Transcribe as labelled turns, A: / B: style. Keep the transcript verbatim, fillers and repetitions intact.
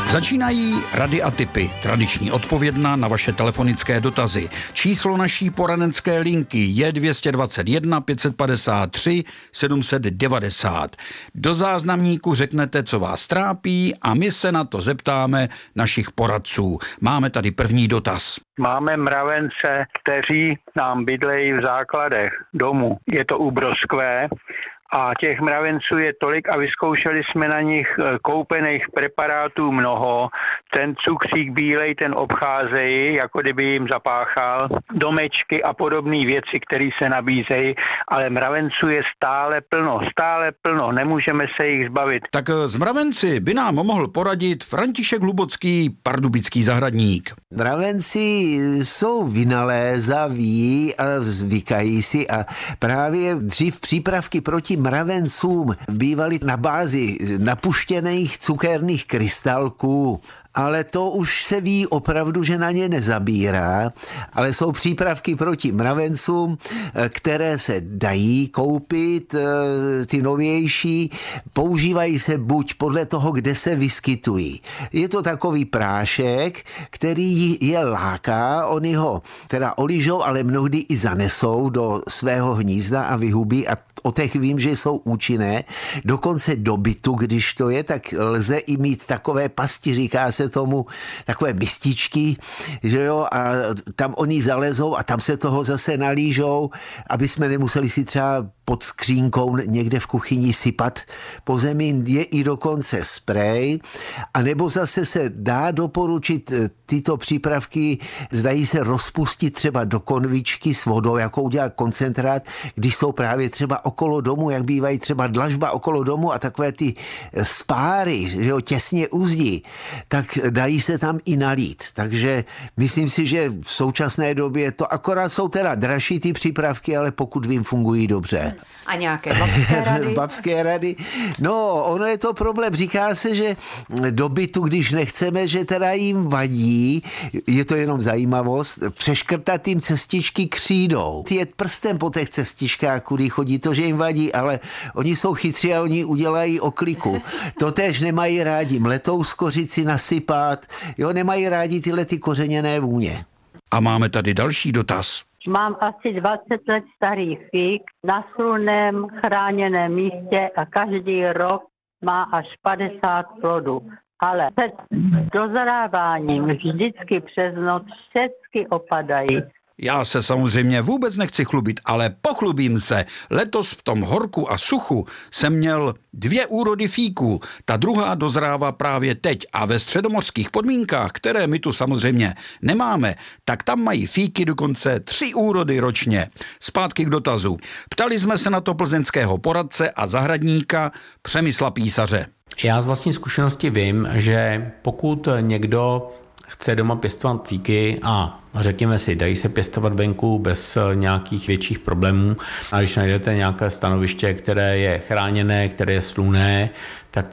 A: Začínají rady a tipy, tradiční odpovědna na vaše telefonické dotazy. Číslo naší poradenské linky je dvě stě dvacet jedna pět set padesát tři sedm set devadesát. Do záznamníku řeknete, co vás trápí, a my se na to zeptáme našich poradců. Máme tady první dotaz.
B: Máme mravence, kteří nám bydlejí v základech domu. Je to u Broskvé. A těch mravenců je tolik a vyzkoušeli jsme na nich koupených preparátů mnoho. Ten cukřík bílej, ten obcházejí, jako kdyby jim zapáchal, domečky a podobné věci, které se nabízejí, ale mravenců je stále plno, stále plno, nemůžeme se jich zbavit.
A: Tak z mravenci by nám mohl poradit František Hlubocký, pardubický zahradník.
C: Mravenci jsou vynalézaví a zvykají si a právě dřív přípravky proti mravencům bývaly na bázi napuštěných cukerných krystalků, ale to už se ví opravdu, že na ně nezabírá, ale jsou přípravky proti mravencům, které se dají koupit, ty novější, používají se buď podle toho, kde se vyskytují. Je to takový prášek, který je láká, oni ho teda oližou, ale mnohdy i zanesou do svého hnízda a vyhubí, a o těch vím, že jsou účinné. Dokonce do bytu, když to je, tak lze i mít takové pasti, říká se tomu, takové mističky, že jo, a tam oni zalezou a tam se toho zase nalížou, aby jsme nemuseli si třeba pod skřínkou někde v kuchyni sypat po zemi. Je i dokonce sprej, a nebo zase se dá doporučit tyto přípravky, zdají se rozpustit třeba do konvičky s vodou, jakou udělá koncentrát, když jsou právě třeba okolo domu, jak bývají třeba dlažba okolo domu a takové ty spáry, že jo, těsně uzdí, tak dají se tam i nalít. Takže myslím si, že v současné době to akorát jsou teda dražší ty přípravky, ale pokud vím, fungují dobře.
D: A nějaké babské rady?
C: Babské rady. No, ono je to problém. Říká se, že do bytu, když nechceme, že teda jim vadí, je to jenom zajímavost, přeškrtat jim cestičky křídou. Ty je prstem po těch cestičkách, kudy chodí, to, že jim vadí, ale oni jsou chytří a oni udělají okliku. To též nemají rádi mletou z kořici nasypat, jo, nemají rádi tyhle ty kořeněné vůně.
A: A máme tady další dotaz.
E: Mám asi dvacet let starý fík na sluném chráněném místě a každý rok má až padesát plodů. Ale před dozráváním vždycky přes noc všechny opadají.
A: Já se samozřejmě vůbec nechci chlubit, ale pochlubím se. Letos v tom horku a suchu jsem měl dvě úrody fíků. Ta druhá dozrává právě teď a ve středomořských podmínkách, které my tu samozřejmě nemáme, tak tam mají fíky dokonce tři úrody ročně. Zpátky k dotazu. Ptali jsme se na to plzeňského poradce a zahradníka Přemysla Písaře.
F: Já z vlastní zkušenosti vím, že pokud někdo chce doma pěstovat fíky a řekněme si, dají se pěstovat venku bez nějakých větších problémů, a když najdete nějaké stanoviště, které je chráněné, které je slunné, tak